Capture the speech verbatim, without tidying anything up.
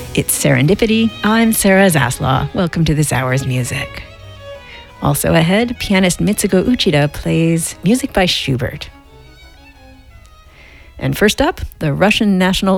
It's Serendipity. I'm Sarah Zaslaw. Welcome to this hour's music. Also ahead, pianist Mitsuko Uchida plays music by Schubert. And first up, the Russian National